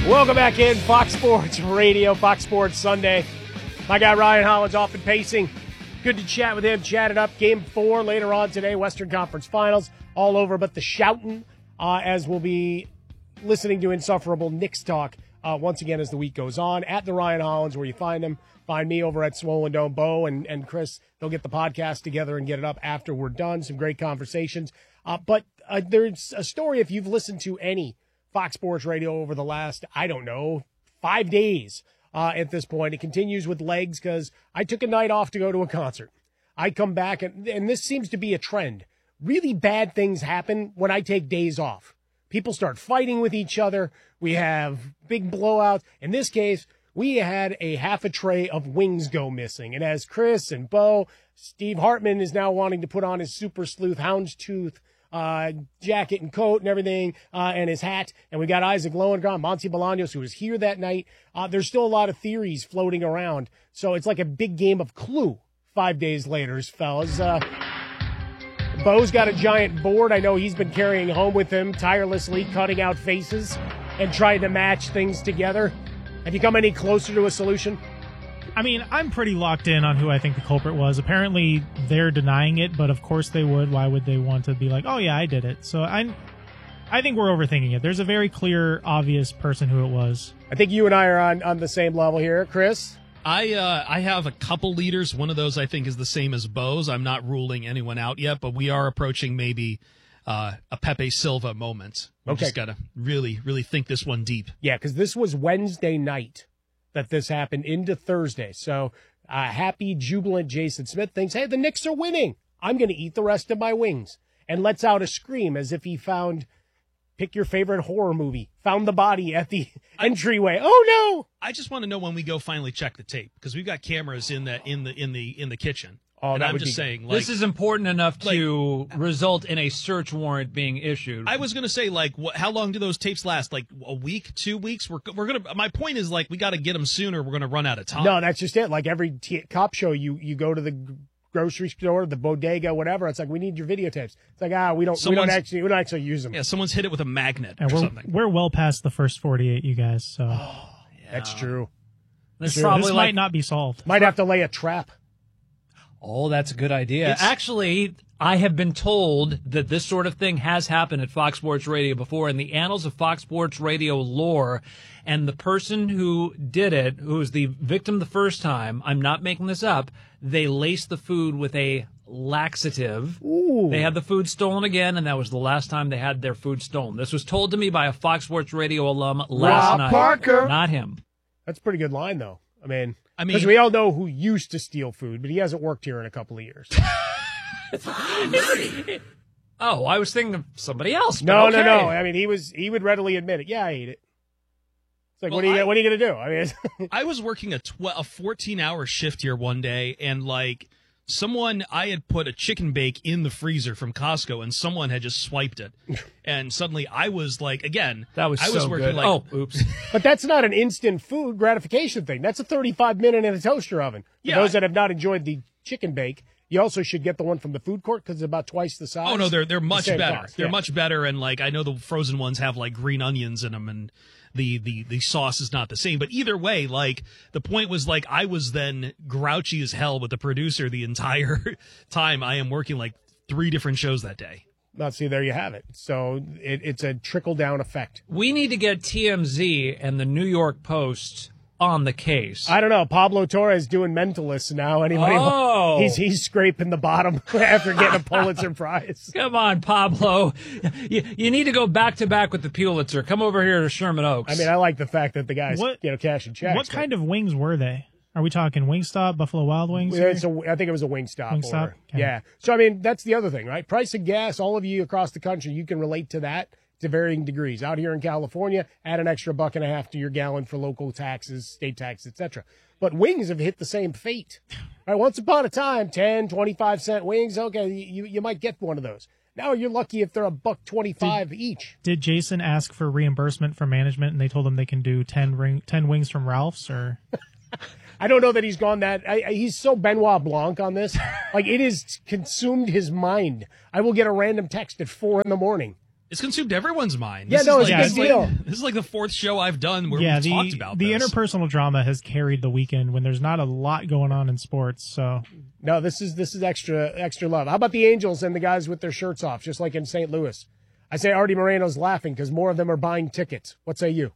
Welcome back in Fox Sports Radio, Fox Sports Sunday. My guy Ryan Hollins off and pacing. Good to chat with him. Chatted up Game 4 later on today, Western Conference Finals. All over but the shouting as we'll be listening to insufferable Knicks talk once again as the week goes on. At the Ryan Hollins, where you find him. Find me over at Swollen Dome. Bo and Chris, they'll get the podcast together and get it up after we're done. Some great conversations. But there's a story, if you've listened to any Fox Sports Radio over the last, 5 days at this point. It continues with legs because I took a night off to go to a concert. I come back, and this seems to be a trend. Really bad things happen when I take days off. People start fighting with each other. We have big blowouts. In this case, we had a half a tray of wings go missing. And as Chris and Bo, Steve Hartman is now wanting to put on his Super Sleuth Houndstooth jacket and coat and everything, and his hat. And we got Isaac Lowengram, Monty Bolaños, who was here that night. There's still a lot of theories floating around. So it's like a big game of Clue 5 days later, fellas. Bo's got a giant board I know he's been carrying home with him, tirelessly cutting out faces and trying to match things together. Have you come any closer to a solution? I mean, I'm pretty locked in on who I think the culprit was. Apparently, they're denying it, but of course they would. Why would they want to be like, oh, yeah, I did it? So I think we're overthinking it. There's a very clear, obvious person who it was. I think you and I are on the same level here. Chris? I have a couple leaders. One of those I think is the same as Bo's. I'm not ruling anyone out yet, but we are approaching maybe a Pepe Silva moment. We just got to really, really think this one deep. Yeah, because this was Wednesday night that this happened into Thursday. So happy, jubilant Jason Smith thinks, hey, the Knicks are winning. I'm going to eat the rest of my wings. And lets out a scream as if he found, pick your favorite horror movie, found the body at the entryway. Oh, no. I just want to know when we go finally check the tape, because we've got cameras in the kitchen. Oh, and I'm just saying, like, this is important enough to result in a search warrant being issued. I was going to say, like, how long do those tapes last? Like a week, 2 weeks? We're going to. My point is, like, we got to get them sooner. We're going to run out of time. No, that's just it. Like every cop show, you go to the grocery store, the bodega, whatever. It's like, we need your videotapes. It's like, we don't actually use them. Yeah, someone's hit it with a magnet or something. We're well past the first 48, you guys. So That's true. This might not be solved. Might have to lay a trap. Oh, that's a good idea. Actually, I have been told that this sort of thing has happened at Fox Sports Radio before in the annals of Fox Sports Radio lore. And the person who did it, who was the victim the first time, I'm not making this up, they laced the food with a laxative. Ooh. They had the food stolen again, and that was the last time they had their food stolen. This was told to me by a Fox Sports Radio alum last night. Parker. Not him. That's a pretty good line, though. I mean, because we all know who used to steal food, but he hasn't worked here in a couple of years. Oh, I was thinking of somebody else. No. Okay. I mean, he would readily admit it. Yeah, I ate it. It's like, what are you going to do? I mean, I was working a 14-hour shift here one day, and like I had put a chicken bake in the freezer from Costco, and someone had just swiped it, and suddenly I was like, again, I was working good. Like, oh, oops. But that's not an instant food gratification thing. That's a 35-minute in a toaster oven. For those that have not enjoyed the chicken bake, you also should get the one from the food court because it's about twice the size. Oh no, they're much better. Cost. They're much better, and like I know the frozen ones have like green onions in them, and the sauce is not the same. But either way, like the point was, like I was then grouchy as hell with the producer the entire time. I am working like 3 different shows that day. Now, see, there you have it. So it's a trickle-down effect. We need to get TMZ and the New York Post on the case. I don't know. Pablo Torres doing Mentalists now. Anybody? Oh. He's scraping the bottom after getting a Pulitzer Prize. Come on, Pablo. You need to go back-to-back with the Pulitzer. Come over here to Sherman Oaks. I mean, I like the fact that the guys, cashing checks. What kind of wings were they? Are we talking Wingstop, Buffalo Wild Wings? I think it was a Wingstop. Wingstop? Order. Okay. Yeah. So, I mean, that's the other thing, right? Price of gas, all of you across the country, you can relate to that to varying degrees. Out here in California, add an extra $1.50 to your gallon for local taxes, state tax, etc. But wings have hit the same fate. Right? Once upon a time, 10, 25-cent wings, okay, you might get one of those. Now you're lucky if they're $1.25 each. Did Jason ask for reimbursement from management and they told him they can do 10 wings from Ralph's? Or I don't know that he's gone that. He's so Benoit Blanc on this. Like, it has consumed his mind. I will get a random text at 4 a.m. It's consumed everyone's mind. Yeah, This no, is it's a big deal. This is like the fourth show I've done where Yeah, we've talked about the this. interpersonal drama has carried the weekend when there's not a lot going on in sports. So No, this is extra love. How about the Angels and the guys with their shirts off, just like in St. Louis? I say Artie Moreno's laughing because more of them are buying tickets. What say you?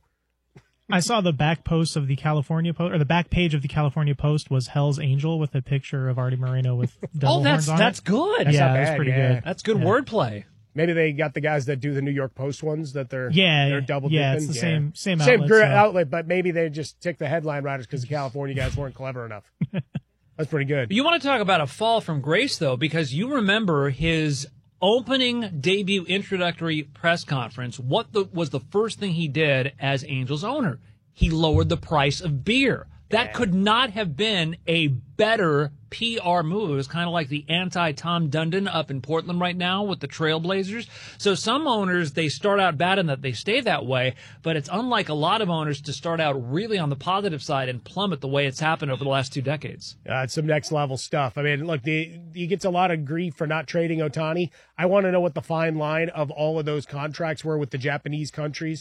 I saw the back post of the California Post, or the back page of the California Post was Hell's Angel with a picture of Artie Moreno with devil horns on that's it. good. Yeah, not that's bad, pretty yeah. good. That's good wordplay. Maybe they got the guys that do the New York Post ones that they're double dipping. Yeah, it's the same outlet. outlet, but maybe they just tick the headline writers because the California guys weren't clever enough. That's pretty good. You want to talk about a fall from grace, though, because you remember his opening debut introductory press conference. What was the first thing he did as Angels owner? He lowered the price of beer. That could not have been a better PR move. It was kind of like the anti-Tom Dundon up in Portland right now with the Trailblazers. So some owners, they start out bad and that they stay that way, but it's unlike a lot of owners to start out really on the positive side and plummet the way it's happened over the last 2 decades. It's some next level stuff. I mean, look, he gets a lot of grief for not trading Ohtani. I want to know what the fine line of all of those contracts were with the Japanese companies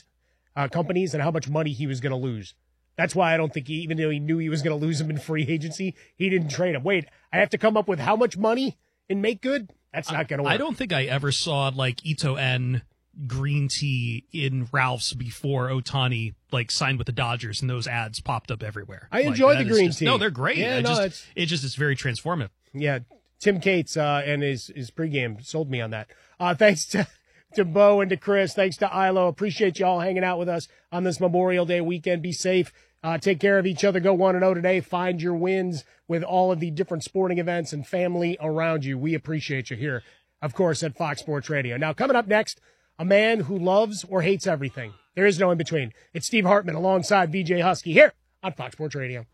and how much money he was going to lose. That's why I don't think even though he knew he was going to lose him in free agency, he didn't trade him. Wait, I have to come up with how much money in make good? That's not going to work. I don't think I ever saw like Ito En green tea in Ralph's before Ohtani like signed with the Dodgers, and those ads popped up everywhere. I enjoy the green tea. No, they're great. Yeah, It's very transformative. Yeah, Tim Cates and his pregame sold me on that. Thanks to Bo and to Chris. Thanks to Ilo. Appreciate you all hanging out with us on this Memorial Day weekend. Be safe. Take care of each other. Go 1-0 today. Find your wins with all of the different sporting events and family around you. We appreciate you here, of course, at Fox Sports Radio. Now, coming up next, a man who loves or hates everything. There is no in between. It's Steve Hartman alongside VJ Husky here on Fox Sports Radio.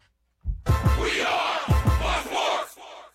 We are Fox Sports.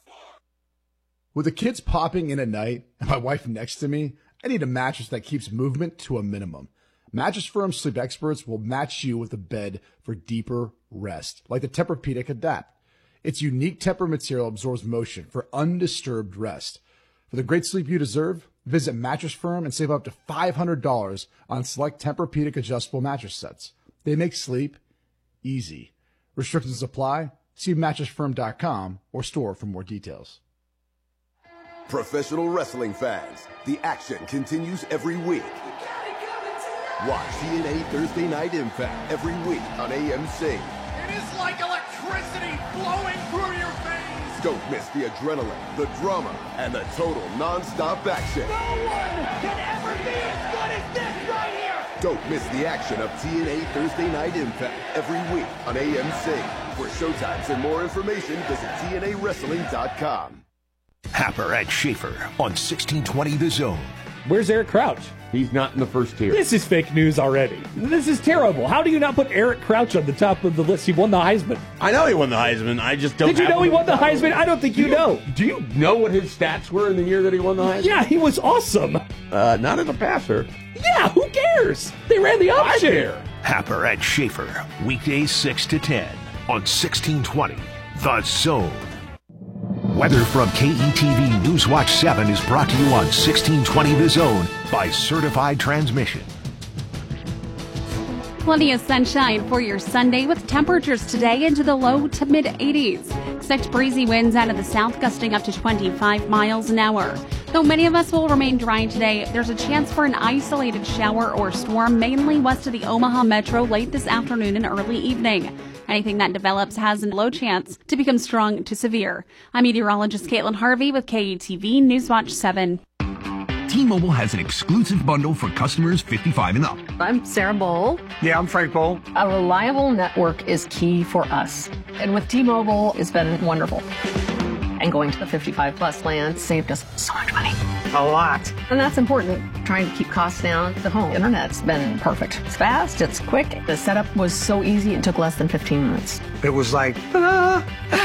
With the kids popping in at night and my wife next to me, I need a mattress that keeps movement to a minimum. Mattress Firm sleep experts will match you with a bed for deeper rest, like the Tempur-Pedic Adapt. Its unique Tempur material absorbs motion for undisturbed rest. For the great sleep you deserve, visit Mattress Firm and save up to $500 on select Tempur-Pedic adjustable mattress sets. They make sleep easy. Restrictions apply. See mattressfirm.com or store for more details. Professional wrestling fans, the action continues every week. Watch TNA Thursday Night Impact every week on AMC. It is like electricity flowing through your veins. Don't miss the adrenaline, the drama, and the total non-stop action. No one can ever be as good as this right here. Don't miss the action of TNA Thursday Night Impact every week on AMC. For showtimes and more information, visit TNAWrestling.com. Happer and Schaefer on 1620 The Zone. Where's Eric Crouch? He's not in the first tier. This is fake news already. This is terrible. How do you not put Eric Crouch on the top of the list? He won the Heisman. I know he won the Heisman. I just don't. Did you know he won the Heisman? I don't think you know. Do you know what his stats were in the year that he won the Heisman? Yeah, he was awesome. Not as a passer. Yeah, who cares? They ran the option. I care. Happer and Schaefer, weekdays 6 to 10 on 1620 The Zone. Weather from KETV Newswatch 7 is brought to you on 1620 The Zone by Certified Transmission. Plenty of sunshine for your Sunday with temperatures today into the low to mid 80s. Expect breezy winds out of the south gusting up to 25 miles an hour. Though many of us will remain dry today, there's a chance for an isolated shower or storm mainly west of the Omaha Metro late this afternoon and early evening. Anything that develops has a low chance to become strong to severe. I'm meteorologist Caitlin Harvey with KETV Newswatch 7. T-Mobile has an exclusive bundle for customers 55 and up. I'm Sarah Bowl. Yeah, I'm Frank Bowl. A reliable network is key for us. And with T-Mobile, it's been wonderful. And going to the 55-plus plan saved us so much money. A lot. And that's important. Trying to keep costs down. The home internet's been perfect. It's fast, it's quick. The setup was so easy, it took less than 15 minutes. It was like, ta-da!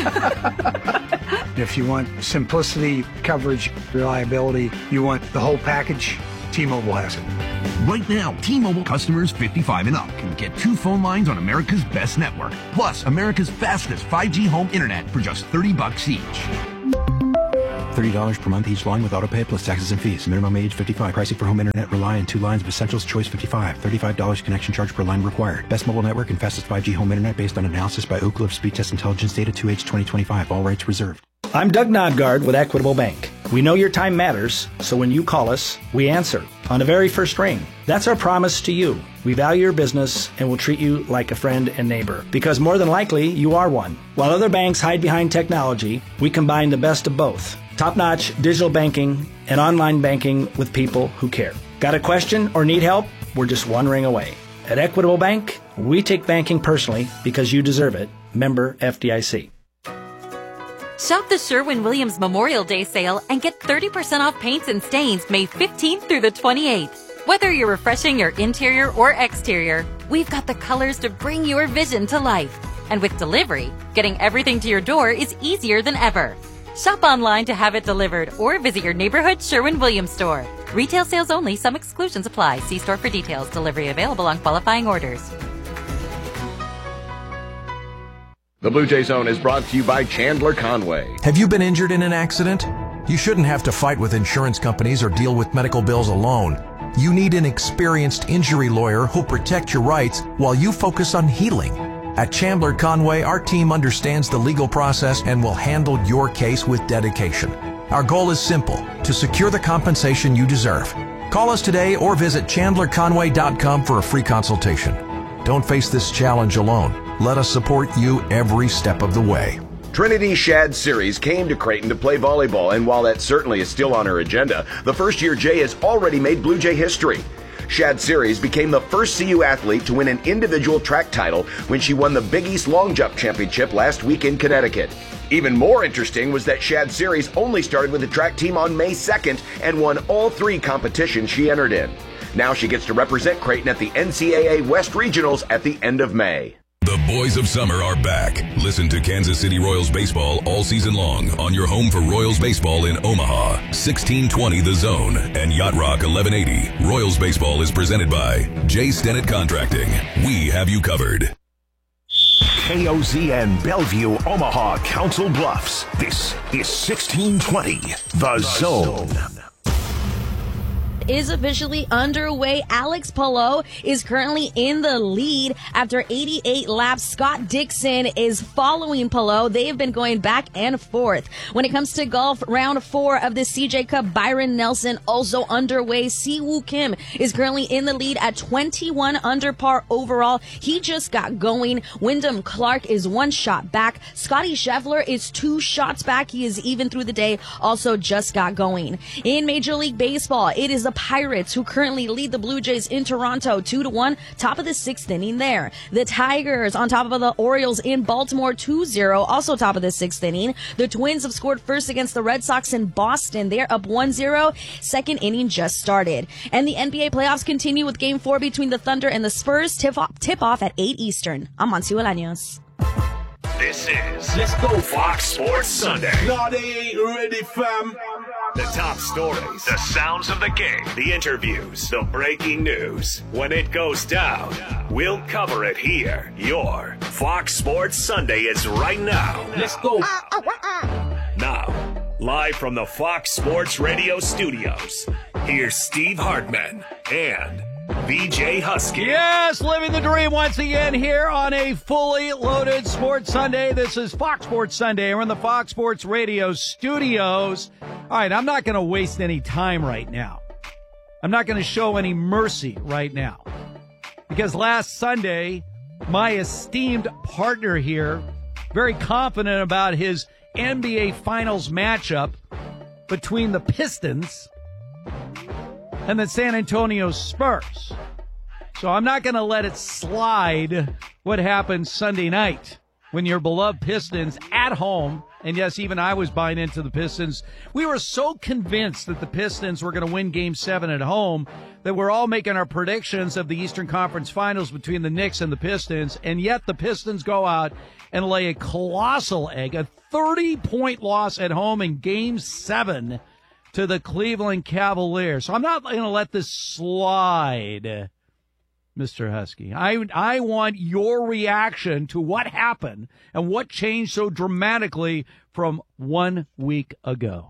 If you want simplicity, coverage, reliability, you want the whole package, T-Mobile has it. Right now, T-Mobile customers 55 and up can get 2 phone lines on America's best network, plus America's fastest 5G home internet for just $30 each. $30 per month each line with autopay plus taxes and fees. Minimum age 55. Pricing for home internet rely on 2 lines of Essentials Choice 55. $35 connection charge per line required. Best mobile network and fastest 5G home internet based on analysis by Oak Cliff Speed Test Intelligence data 2H 2025. All rights reserved. I'm Doug Nodgard with Equitable Bank. We know your time matters, so when you call us, we answer on the very first ring. That's our promise to you. We value your business and will treat you like a friend and neighbor, because more than likely, you are one. While other banks hide behind technology, we combine the best of both. Top-notch digital banking and online banking with people who care. Got a question or need help? We're just one ring away. At Equitable Bank, we take banking personally because you deserve it. Member FDIC. Shop the Sherwin-Williams Memorial Day sale and get 30% off paints and stains May 15th through the 28th. Whether you're refreshing your interior or exterior, we've got the colors to bring your vision to life. And with delivery, getting everything to your door is easier than ever. Shop online to have it delivered or visit your neighborhood Sherwin-Williams store. Retail sales only. Some exclusions apply. See store for details. Delivery available on qualifying orders. The Blue Jay Zone is brought to you by Chandler Conway. Have you been injured in an accident? You shouldn't have to fight with insurance companies or deal with medical bills alone. You need an experienced injury lawyer who'll protect your rights while you focus on healing. At Chandler Conway, our team understands the legal process and will handle your case with dedication. Our goal is simple: to secure the compensation you deserve. Call us today or visit chandlerconway.com for a free consultation. Don't face this challenge alone. Let us support you every step of the way. Trinity Shad Series came to Creighton to play volleyball, and while that certainly is still on her agenda, the first-year Jay has already made Blue Jay history. Shad Series became the first CU athlete to win an individual track title when she won the Big East Long Jump Championship last week in Connecticut. Even more interesting was that Shad Series only started with the track team on May 2nd and won all 3 competitions she entered in. Now she gets to represent Creighton at the NCAA West Regionals at the end of May. The boys of summer are back. Listen to Kansas City Royals baseball all season long on your home for Royals baseball in Omaha. 1620 The Zone and Yacht Rock 1180. Royals baseball is presented by J. Stennett Contracting. We have you covered. KOZN Bellevue, Omaha, Council Bluffs. This is 1620 The Zone. Is officially underway. Alex Palou is currently in the lead after 88 laps. Scott Dixon is following Palou. They have been going back and forth. When it comes to golf, round 4 of the CJ Cup, Byron Nelson also underway. Siwoo Kim is currently in the lead at 21 under par overall. He just got going. Wyndham Clark is 1 shot back. Scotty Scheffler is 2 shots back. He is even through the day, also just got going. In Major League Baseball, it is the Pirates who currently lead the Blue Jays in Toronto 2-1, top of the 6th inning there. The Tigers on top of the Orioles in Baltimore 2-0, also top of the 6th inning. The Twins have scored first against the Red Sox in Boston. They're up 1-0. 2nd inning just started. And the NBA playoffs continue with Game 4 between the Thunder and the Spurs. Tip off at 8 Eastern. I'm Monty Olaños. This is Let's Go Fox Sports Sunday. No, they ain't ready, fam. The top stories, the sounds of the game, the interviews, the breaking news. When it goes down, we'll cover it here. Your Fox Sports Sunday is right now. Let's go. Now, live from the Fox Sports Radio studios, here's Steve Hartman and BJ Husky. Yes, living the dream once again here on a fully loaded Sports Sunday. This is Fox Sports Sunday. We're in the Fox Sports Radio studios. All right, I'm not going to waste any time right now. I'm not going to show any mercy right now. Because last Sunday, my esteemed partner here, very confident about his NBA Finals matchup between the Pistons and the San Antonio Spurs. So I'm not going to let it slide what happened Sunday night when your beloved Pistons at home, and yes, even I was buying into the Pistons. We were so convinced that the Pistons were going to win Game 7 at home that we're all making our predictions of the Eastern Conference Finals between the Knicks and the Pistons, and yet the Pistons go out and lay a colossal egg, a 30-point loss at home in Game 7 to the Cleveland Cavaliers. So I'm not going to let this slide, Mr. Husky. I want your reaction to what happened and what changed so dramatically from 1 week ago.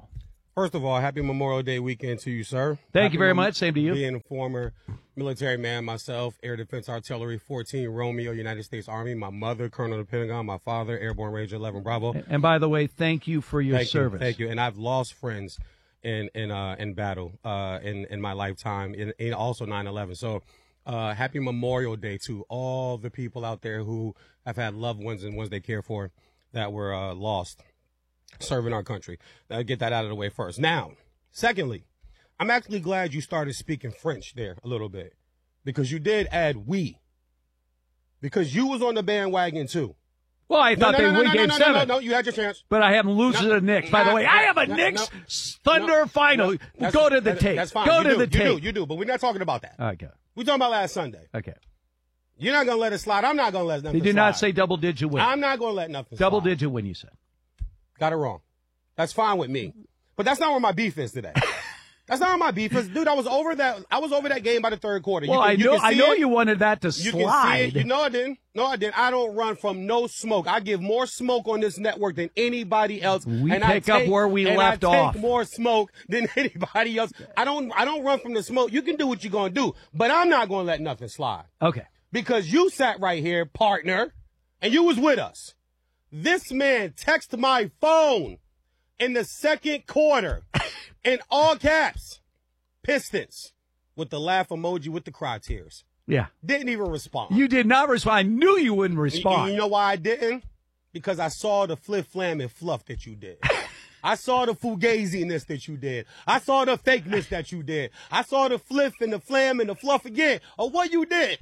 First of all, happy Memorial Day weekend to you, sir. Thank you very much. Same to you. Being a former military man myself, Air Defense Artillery 14 Romeo, United States Army. My mother, Colonel of the Pentagon. My father, Airborne Ranger 11 Bravo. And by the way, thank you for your service. Thank you. And I've lost friends in battle in my lifetime, in also 9/11. So happy Memorial Day to all the people out there who have had loved ones and ones they care for that were lost serving our country. Get that out of the way first. Now, secondly, I'm actually glad you started speaking French there a little bit, because you did add we, because you was on the bandwagon too. Well, I thought they win Game 7. No, you had your chance. But I have them losing to the Knicks. By the way, I have a Knicks Thunder final. Go to the tape. That's fine. Go to the tape. You do, but we're not talking about that. Okay. We're talking about last Sunday. Okay. You're not going to let it slide. I'm not going to let nothing slide. They did not say double-digit win. I'm not going to let nothing slide. Double-digit win, you said. Got it wrong. That's fine with me. But that's not where my beef is today. That's not where my beef is. Dude, I was over that game by the third quarter. Well, I know you wanted that to slide. You can see it. No, I didn't. No, I didn't. I don't run from no smoke. I give more smoke on this network than anybody else. We pick up where we left off. I take more smoke than anybody else. I don't run from the smoke. You can do what you're going to do, but I'm not going to let nothing slide. Okay. Because you sat right here, partner, and you was with us. This man texted my phone in the second quarter in all caps, Pistons, with the laugh emoji with the cry tears. Yeah. Didn't even respond. You did not respond. I knew you wouldn't respond. You know why I didn't? Because I saw the flip, flam, and fluff that you did. I saw the fugaziness that you did. I saw the fakeness that you did. I saw the flip and the flam and the fluff again of what you did.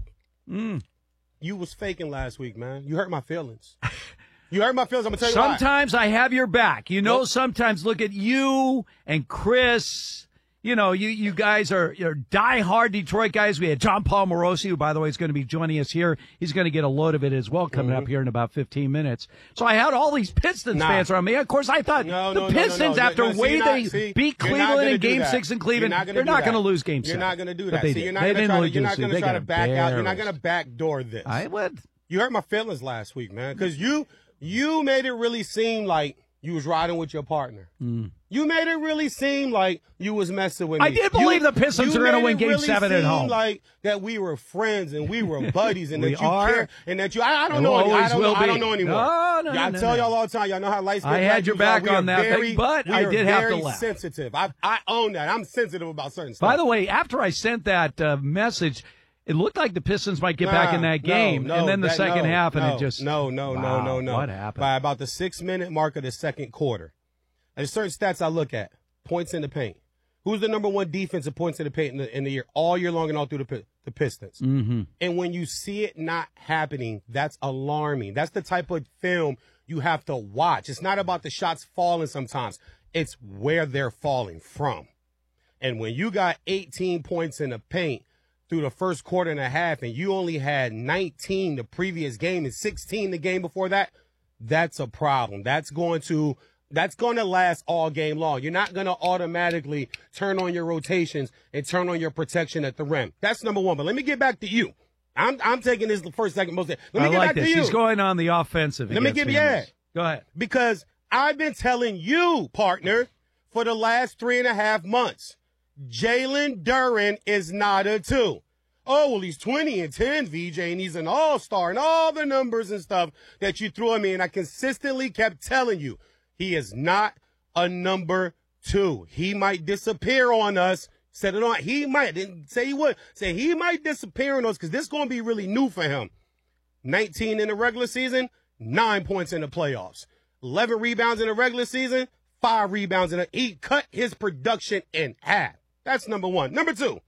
You was faking last week, man. You hurt my feelings. You hurt my feelings. I'm going to tell you why. Sometimes I have your back. You know, sometimes look at you and Chris. You know, you guys are diehard Detroit guys. We had John Paul Morosi, who, by the way, is going to be joining us here. He's going to get a load of it as well coming up here in about 15 minutes. So I had all these Pistons fans around me. Of course, I thought the Pistons, after the way they beat Cleveland in Game 6 in Cleveland, they're not going to lose Game 7. You're not going to do that. See, you're not going to try to back out. You're not going to backdoor this. I would. You hurt my feelings last week, man, because you made it really seem like you was riding with your partner. You made it really seem like you was messing with me. I did believe the Pistons are going to win Game 7 at home. Like that we were friends and we were buddies and we that you are. care and that you. I don't know. I don't know anymore. I tell y'all all the time. Y'all know how light. I had your back on that thing, but I did have to laugh. Sensitive. I own that. I'm sensitive about certain stuff. By the way, after I sent that message, it looked like the Pistons might get back in that game, and then the second half, and it just no. What happened? By about the 6-minute mark of the second quarter, there's certain stats I look at. Points in the paint. Who's the number one defensive points in the paint in the year, all year long and all through the Pistons? Mm-hmm. And when you see it not happening, that's alarming. That's the type of film you have to watch. It's not about the shots falling sometimes. It's where they're falling from. And when you got 18 points in the paint through the first quarter and a half, and you only had 19 the previous game and 16 the game before that, that's a problem. That's going to last all game long. You're not going to automatically turn on your rotations and turn on your protection at the rim. That's number one. But let me get back to you. I'm taking this the first, second, most. Let me get back to you. He's going on the offensive. Let me give you that. Go ahead. Because I've been telling you, partner, for the last 3.5 months, Jalen Duren is not a 2. Oh, well, he's 20 and 10, VJ, and he's an all-star, and all the numbers and stuff that you threw at me, and I consistently kept telling you, he is not a number 2. He might disappear on us. Said it on. He might. Didn't say he would. Say he might disappear on us because this is going to be really new for him. 19 in the regular season, 9 points in the playoffs. 11 rebounds in the regular season, 5 rebounds in the. He cut his production in half. That's number one. Number 2.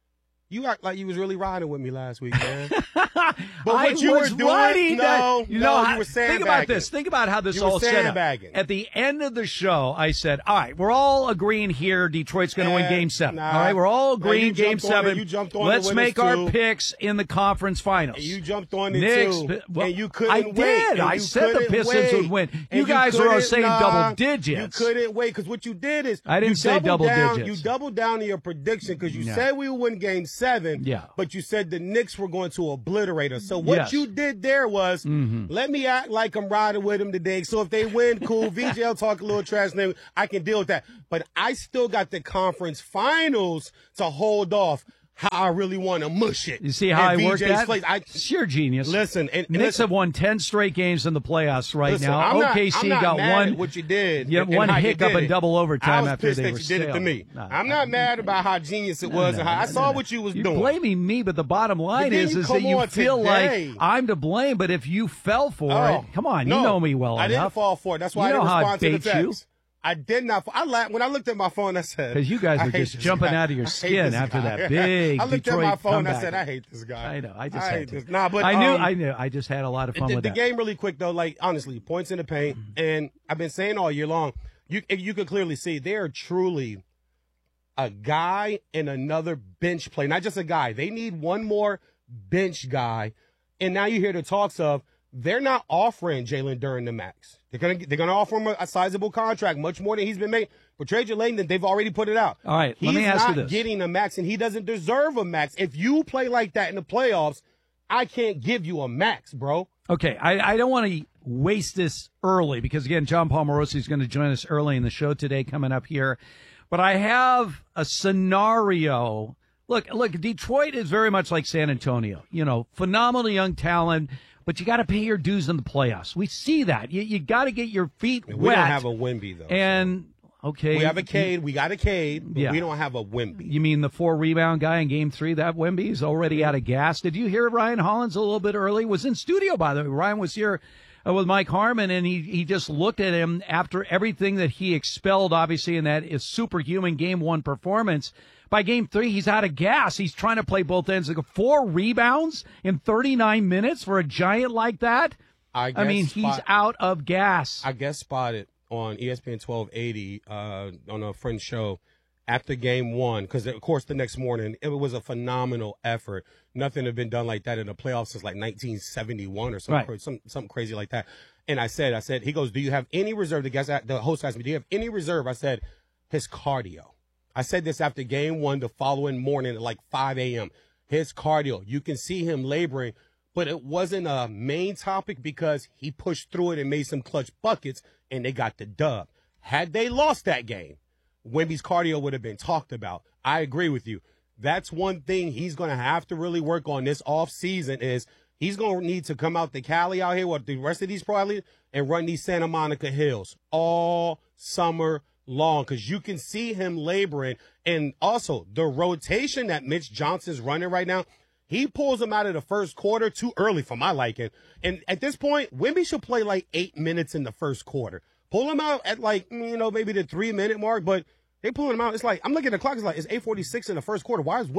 You act like you was really riding with me last week, man. But what you were doing, you were sandbagging. Think about this. Think about how this all set up. At the end of the show, I said, all right, we're all agreeing here Detroit's going to win Game 7. All right, we're all agreeing Game 7. Let's make our picks in the conference finals. And you jumped on it, too. And you couldn't wait. I did. I said the Pistons would win. You guys were saying double digits. You couldn't wait because what you did is I didn't say double digits. You doubled down on your prediction because you said we would win Game 7. 7. Yeah. But you said the Knicks were going to obliterate us. So what you did there was let me act like I'm riding with them today. So if they win, cool. VJ will talk a little trash, and then I can deal with that. But I still got the conference finals to hold off. How I really want to mush it. You see how I work that? Place. Sheer genius. Listen, and Knicks have won 10 straight games in the playoffs now. I'm OKC not got mad one. at what you did. Yeah, one hiccup in double I overtime was after pissed they that were you did it to me. No, I'm not mad about how genius it was and how I saw what you was You're doing. blaming me, but the bottom line is that you feel like I'm to blame. But if you fell for it, come on, you know me well enough. I didn't fall for it. That's why I didn't respond to the text. I did not. I laughed when I looked at my phone. I said, because you guys are just jumping out of your skin after that big. I looked Detroit at my phone. comeback. I said, I hate this guy. I know. I just hate this. it. Nah, but I knew. I just had a lot of fun with the that. game. Really quick though, like honestly, points in the paint, and I've been saying all year long. You could clearly see they are truly a guy and another bench play, not just a guy. They need one more bench guy, and now you hear the talks of. They're not offering Jalen Duren the max. They're gonna offer him a sizable contract, much more than he's been made. But Trajan Langdon, they've already put it out. All right, he's let me ask you this: he's not getting a max, and he doesn't deserve a max. If you play like that in the playoffs, I can't give you a max, bro. Okay, I don't want to waste this early because again, John Palmarosi is going to join us early in the show today, coming up here. But I have a scenario. Look, Detroit is very much like San Antonio. You know, phenomenal young talent. But you got to pay your dues in the playoffs. We see that. You got to get your feet wet. We don't have a Wemby, though. And, okay. We have a Cade. We got a Cade, but yeah. we don't have a Wemby. You mean the 4-rebound guy in Game 3? That Wemby's already out of gas. Did you hear Ryan Hollins a little bit early? Was in studio, by the way. Ryan was here with Mike Harmon, and he just looked at him after everything that he expelled, obviously, in that is superhuman Game 1 performance. By Game 3, he's out of gas. He's trying to play both ends. Like 4 rebounds in 39 minutes for a giant like that? I mean, he's out of gas. I guest spotted on ESPN 1280 on a friend's show after Game 1, because, of course, the next morning, it was a phenomenal effort. Nothing had been done like that in the playoffs since, like, 1971 or something, right. something crazy like that. And I said, he goes, do you have any reserve? The host asked me, do you have any reserve? I said, his cardio. I said this after Game 1 the following morning at like 5 a.m. His cardio, you can see him laboring, but it wasn't a main topic because he pushed through it and made some clutch buckets, and they got the dub. Had they lost that game, Wemby's cardio would have been talked about. I agree with you. That's one thing he's going to have to really work on this offseason is he's going to need to come out to Cali out here with the rest of these pro athletes and run these Santa Monica hills all summer long, because you can see him laboring. And also the rotation that Mitch Johnson's running right now, he pulls him out of the first quarter too early for my liking. And at this point, Wemby should play like 8 minutes in the first quarter. Pull him out at like, maybe the 3-minute mark, but they pulling him out. It's like, I'm looking at the clock, it's like, it's 8:46 in the first quarter. Why is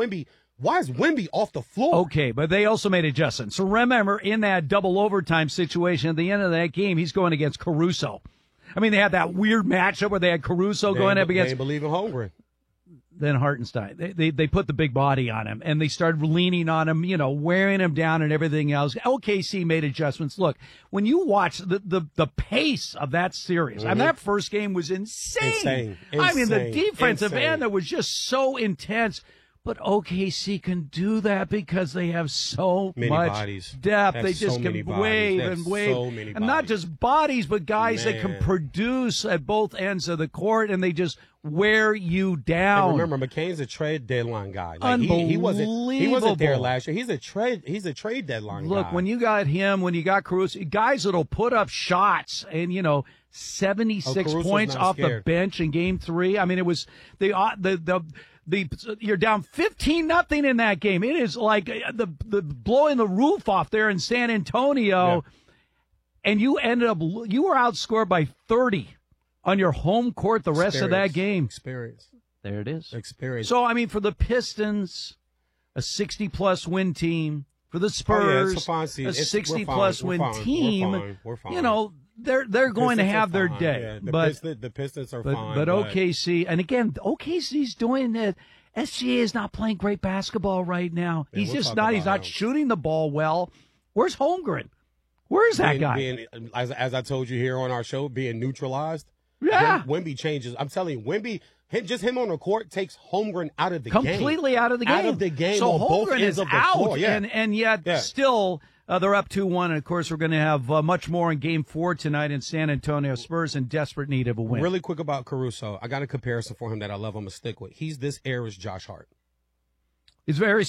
Wemby off the floor? Okay, but they also made adjustments. So remember, in that double overtime situation at the end of that game, he's going against Caruso. I mean, they had that weird matchup where they had Caruso going up against. They believe in Holmgren. Then Hartenstein. They put the big body on him, and they started leaning on him, wearing him down and everything else. OKC made adjustments. Look, when you watch the pace of that series, I mean, that first game was insane. I mean, the defensive end that was just so intense. But OKC can do that because they have so much depth. They just can wave and wave. And not just bodies, but guys that can produce at both ends of the court, and they just wear you down. And remember, McCain's a trade deadline guy. Like, he wasn't there last year. He's a trade deadline guy. Look, when you got him, when you got Caruso, guys that'll put up shots and 76 points off the bench in Game 3. I mean, it was you're down 15-0 in that game. It is like the blowing the roof off there in San Antonio, and you were outscored by 30 on your home court the rest of that game. Experience. There it is. Experience. So, I mean, for the Pistons, a 60-plus win team. For the Spurs, a 60-plus win team. We're fine. They're going to have their day. Yeah, the Pistons are fine. But OKC, and again, OKC's doing that. SGA is not playing great basketball right now. He's just not. He's not shooting the ball well. Where's Holmgren? Where's that guy? As I told you here on our show, being neutralized. Yeah. Wemby changes. I'm telling you, Wemby, Just him on the court takes Holmgren out of the Completely game. out of the game. Out of the game. So on both Holmgren ends is of the out, floor. Yeah. and yet still they're up 2-1. And, of course, we're going to have much more in Game 4 tonight in San Antonio. Spurs in desperate need of a win. Really quick about Caruso. I got a comparison for him that I love. I'm going to stick with. He's this era's Josh Hart. He's very